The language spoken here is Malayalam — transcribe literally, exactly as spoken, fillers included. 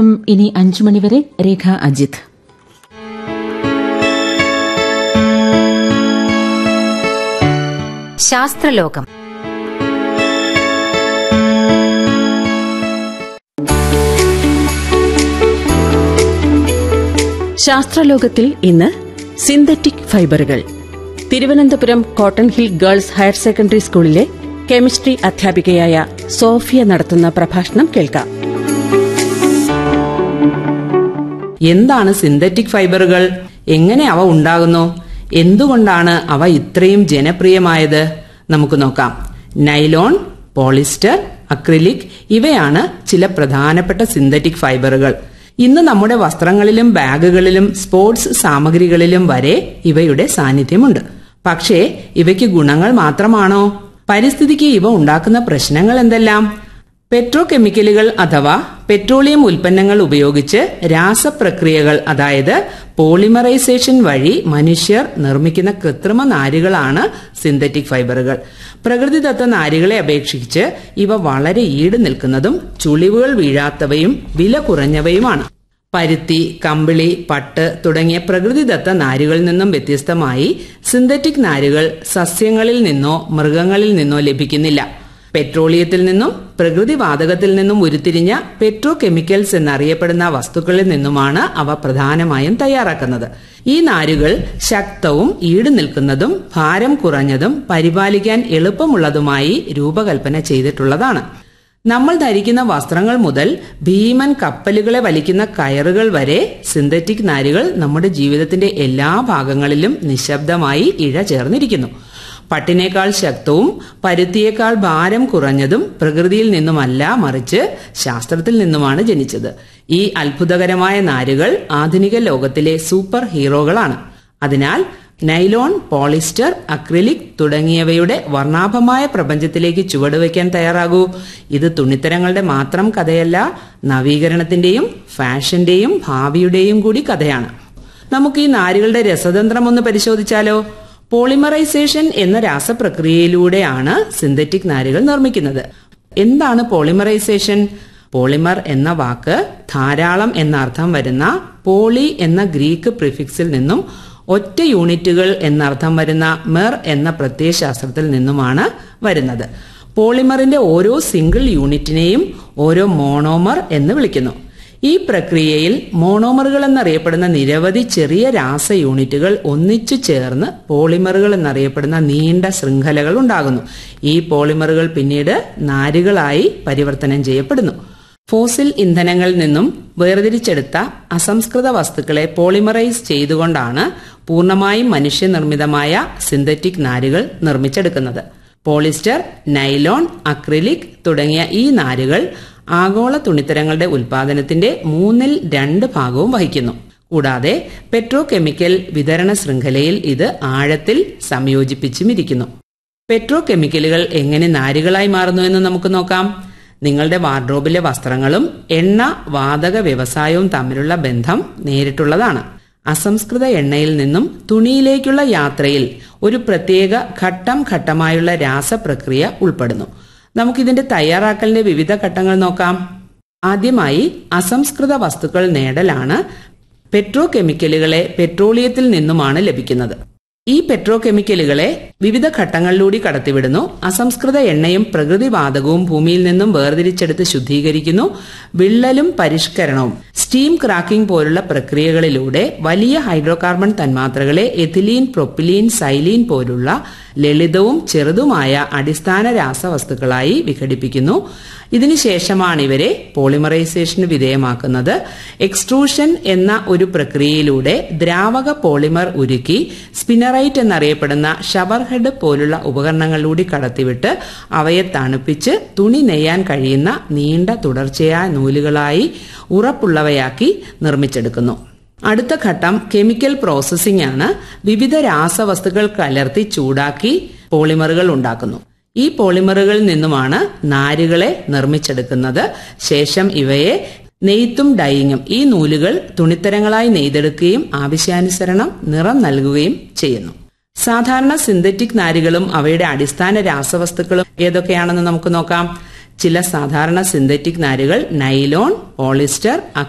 നിങ്ങളോടൊപ്പം ഇനി അഞ്ചു മണിവരെ രേഖ അജിത്. ശാസ്ത്രലോകം. ശാസ്ത്രലോകത്തിൽ ഇന്ന് സിന്തറ്റിക് ഫൈബറുകൾ. Thiruvananthapuram cotton hill girls higher secondary സ്കൂളിലെ കെമിസ്ട്രി അധ്യാപികയായ സോഫിയ നടത്തുന്ന പ്രഭാഷണം കേൾക്കാം. എന്താണ് സിന്തറ്റിക് ഫൈബറുകൾ? എങ്ങനെ അവ ഉണ്ടാകുന്നു? എന്തുകൊണ്ടാണ് അവ ഇത്രയും ജനപ്രിയമായത്? നമുക്ക് നോക്കാം. നൈലോൺ, പോളിസ്റ്റർ, അക്രിലിക് ഇവയാണ് ചില പ്രധാനപ്പെട്ട സിന്തറ്റിക് ഫൈബറുകൾ. ഇന്ന് നമ്മുടെ വസ്ത്രങ്ങളിലും ബാഗുകളിലും സ്പോർട്സ് സാമഗ്രികളിലും വരെ ഇവയുടെ സാന്നിധ്യമുണ്ട്. പക്ഷേ ഇവയ്ക്ക് ഗുണങ്ങൾ മാത്രമാണോ? പരിസ്ഥിതിക്ക് ഇവ ഉണ്ടാക്കുന്ന പ്രശ്നങ്ങൾ എന്തെല്ലാം? പെട്രോ കെമിക്കലുകൾ അഥവാ പെട്രോളിയം ഉൽപ്പന്നങ്ങൾ ഉപയോഗിച്ച് രാസപ്രക്രിയകൾ, അതായത് പോളിമറൈസേഷൻ വഴി മനുഷ്യർ നിർമ്മിക്കുന്ന കൃത്രിമ നാരുകളാണ് സിന്തറ്റിക് ഫൈബറുകൾ. പ്രകൃതിദത്ത നാരുകളെ അപേക്ഷിച്ച് ഇവ വളരെ ഈട് നിൽക്കുന്നതും ചുളിവുകൾ വീഴാത്തവയും വില കുറഞ്ഞവയുമാണ്. പരുത്തി, കമ്പിളി, പട്ട് തുടങ്ങിയ പ്രകൃതിദത്ത നാരുകളിൽ നിന്നും വ്യത്യസ്തമായി സിന്തറ്റിക് നാരുകൾ സസ്യങ്ങളിൽ നിന്നോ മൃഗങ്ങളിൽ നിന്നോ ലഭിക്കുന്നില്ല. പെട്രോളിയത്തിൽ നിന്നും പ്രകൃതിവാതകത്തിൽ നിന്നും ഉരുത്തിരിഞ്ഞ പെട്രോ കെമിക്കൽസ് എന്നറിയപ്പെടുന്ന വസ്തുക്കളിൽ നിന്നുമാണ് അവ പ്രധാനമായും തയ്യാറാക്കുന്നത്. ഈ നാരുകൾ ശക്തവും ഈട് നിൽക്കുന്നതും ഭാരം കുറഞ്ഞതും പരിപാലിക്കാൻ എളുപ്പമുള്ളതുമായി രൂപകൽപ്പന ചെയ്തിട്ടുള്ളതാണ്. നമ്മൾ ധരിക്കുന്ന വസ്ത്രങ്ങൾ മുതൽ ഭീമൻ കപ്പലുകളെ വലിക്കുന്ന കയറുകൾ വരെ സിന്തറ്റിക് നാരുകൾ നമ്മുടെ ജീവിതത്തിന്റെ എല്ലാ ഭാഗങ്ങളിലും നിശബ്ദമായി ഇഴ ചേർന്നിരിക്കുന്നു. പട്ടിനേക്കാൾ ശക്തവും പരുത്തിയേക്കാൾ ഭാരം കുറഞ്ഞതും പ്രകൃതിയിൽ നിന്നുമല്ല, മറിച്ച് ശാസ്ത്രത്തിൽ നിന്നുമാണ് ജനിച്ചത്. ഈ അത്ഭുതകരമായ നാരുകൾ ആധുനിക ലോകത്തിലെ സൂപ്പർ ഹീറോകളാണ്. അതിനാൽ നൈലോൺ, പോളിസ്റ്റർ, അക്രിലിക് തുടങ്ങിയവയുടെ വർണ്ണാഭമായ പ്രപഞ്ചത്തിലേക്ക് ചുവടുവയ്ക്കാൻ തയ്യാറാകൂ. ഇത് തുണിത്തരങ്ങളുടെ മാത്രം കഥയല്ല, നവീകരണത്തിന്റെയും ഫാഷന്റെയും ഭാവിയുടെയും കൂടി കഥയാണ്. നമുക്ക് ഈ നാരുകളുടെ രസതന്ത്രം ഒന്ന് പരിശോധിച്ചാലോ? പോളിമറൈസേഷൻ എന്ന രാസപ്രക്രിയയിലൂടെയാണ് സിന്തറ്റിക് നാരുകൾ നിർമ്മിക്കുന്നത്. എന്താണ് പോളിമറൈസേഷൻ? പോളിമർ എന്ന വാക്ക് ധാരാളം എന്ന അർത്ഥം വരുന്ന പോളി എന്ന ഗ്രീക്ക് പ്രിഫിക്സിൽ നിന്നും ഒറ്റ യൂണിറ്റുകൾ എന്നർത്ഥം വരുന്ന മെർ എന്ന പ്രത്യയശാസ്ത്രത്തിൽ നിന്നുമാണ് വരുന്നത്. പോളിമറിന്റെ ഓരോ സിംഗിൾ യൂണിറ്റിനെയും ഓരോ മോണോമർ എന്ന് വിളിക്കുന്നു. ഈ പ്രക്രിയയിൽ മോണോമറുകൾ എന്നറിയപ്പെടുന്ന നിരവധി ചെറിയ രാസ യൂണിറ്റുകൾ ഒന്നിച്ചു ചേർന്ന് പോളിമറുകൾ എന്നറിയപ്പെടുന്ന നീണ്ട ശൃംഖലകൾ ഉണ്ടാകുന്നു. ഈ പോളിമറുകൾ പിന്നീട് നാരുകളായി പരിവർത്തനം ചെയ്യപ്പെടുന്നു. ഫോസിൽ ഇന്ധനങ്ങളിൽ നിന്നും വേർതിരിച്ചെടുത്ത അസംസ്കൃത വസ്തുക്കളെ പോളിമറൈസ് ചെയ്തുകൊണ്ടാണ് പൂർണ്ണമായും മനുഷ്യനിർമ്മിതമായ സിന്തറ്റിക് നാരുകൾ നിർമ്മിച്ചെടുക്കുന്നത്. പോളിസ്റ്റർ, നൈലോൺ, അക്രിലിക് തുടങ്ങിയ ഈ നാരുകൾ ആഗോള തുണിത്തരങ്ങളുടെ ഉൽപാദനത്തിന്റെ മൂന്നിൽ രണ്ട് ഭാഗവും വഹിക്കുന്നു. കൂടാതെ പെട്രോ കെമിക്കൽ വിതരണ ശൃംഖലയിൽ ഇത് ആഴത്തിൽ സംയോജിപ്പിച്ചുമിരിക്കുന്നു. പെട്രോ കെമിക്കലുകൾ എങ്ങനെ നാരുകളായി മാറുന്നു എന്ന് നമുക്ക് നോക്കാം. നിങ്ങളുടെ വാർഡ്രോബിലെ വസ്ത്രങ്ങളും എണ്ണ വാതക വ്യവസായവും തമ്മിലുള്ള ബന്ധം നേരിട്ടുള്ളതാണ്. അസംസ്കൃത എണ്ണയിൽ നിന്നും തുണിയിലേക്കുള്ള യാത്രയിൽ ഒരു പ്രത്യേക ഘട്ടം ഘട്ടമായുള്ള രാസപ്രക്രിയ ഉൾപ്പെടുന്നു. നമുക്കിതിന്റെ തയ്യാറാക്കലിന്റെ വിവിധ ഘട്ടങ്ങൾ നോക്കാം. ആദ്യമായി അസംസ്കൃത വസ്തുക്കൾ നേടലാണ്. പെട്രോ കെമിക്കലുകളെ പെട്രോളിയത്തിൽ നിന്നുമാണ് ലഭിക്കുന്നത്. ഈ പെട്രോ കെമിക്കലുകളെ വിവിധ ഘട്ടങ്ങളിലൂടെ കടത്തിവിടുന്നു. അസംസ്കൃത എണ്ണയും പ്രകൃതിവാതകവും ഭൂമിയിൽ നിന്നും വേർതിരിച്ചെടുത്ത് ശുദ്ധീകരിക്കുന്നു. വിള്ളലും പരിഷ്കരണവും സ്റ്റീം ക്രാക്കിംഗ് പോലുള്ള പ്രക്രിയകളിലൂടെ വലിയ ഹൈഡ്രോകാർബൺ തന്മാത്രകളെ എഥിലീൻ, പ്രൊപ്പിലീൻ, സൈലീൻ പോലുള്ള ലളിതവും ചെറുതുമായ അടിസ്ഥാന രാസവസ്തുക്കളായി വിഘടിപ്പിക്കുന്നു. ഇതിനുശേഷമാണ് ഇവരെ പോളിമറൈസേഷന് വിധേയമാക്കുന്നത്. എക്സ്ട്രൂഷൻ എന്ന ഒരു പ്രക്രിയയിലൂടെ ദ്രാവക പോളിമർ ഉരുക്കി സ്പിനറൈറ്റ് എന്നറിയപ്പെടുന്ന ഷവർ ഹെഡ് പോലുള്ള ഉപകരണങ്ങളിലൂടെ കടത്തിവിട്ട് അവയെ തണുപ്പിച്ച് തുണി നെയ്യാൻ കഴിയുന്ന നീണ്ട തുടർച്ചയായ നൂലുകളായി ഉറപ്പുള്ളവയാക്കി നിർമ്മിച്ചെടുക്കുന്നു. അടുത്ത ഘട്ടം കെമിക്കൽ പ്രോസസ്സിംഗ് ആണ്. വിവിധ രാസവസ്തുക്കൾ കലർത്തി ചൂടാക്കി പോളിമറുകൾ ഉണ്ടാക്കുന്നു. ഈ പോളിമറുകളിൽ നിന്നുമാണ് നാരുകളെ നിർമ്മിച്ചെടുക്കുന്നത്. ശേഷം ഇവയെ നെയ്ത്തും ഡൈയിങ്ങും, ഈ നൂലുകൾ തുണിത്തരങ്ങളായി നെയ്തെടുക്കുകയും ആവശ്യാനുസരണം നിറം നൽകുകയും ചെയ്യുന്നു. സാധാരണ സിന്തറ്റിക് നാരുകളും അവയുടെ അടിസ്ഥാന രാസവസ്തുക്കളും ഏതൊക്കെയാണെന്ന് നമുക്ക് നോക്കാം. ചില സാധാരണ സിന്തറ്റിക് നാരുകൾ നൈലോൺ, പോളിസ്റ്റർ,